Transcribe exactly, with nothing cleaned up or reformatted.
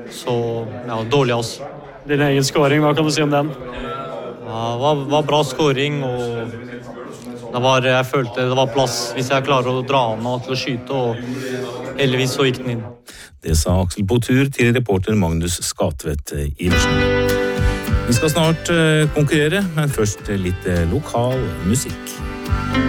Så ja, dårlig av oss. Din egen scoring, hva kan du si om den? Ja, det var, var bra scoring, og det var, jeg følte det var plass hvis jeg klarer å dra den og til å skyte, og heldigvis så gikk den inn. Det sa Aksel Boutur til reporter Magnus Skatvedt Iversen. Vi skal snart konkurrere, men først litt lokal musikk.